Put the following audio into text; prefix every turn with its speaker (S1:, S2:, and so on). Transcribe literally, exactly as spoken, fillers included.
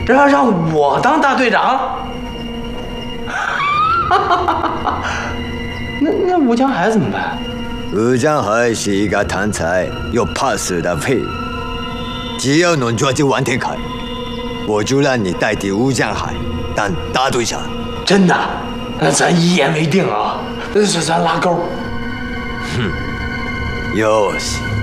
S1: 让让我当大队长？那那吴江海怎么办？
S2: 吴江海是一个贪财又怕死的废物，只要能抓住王天凯，我就让你代替吴江海当大队长。
S1: 真的？那咱一言为定啊！那咱拉钩。
S2: 哼，よし。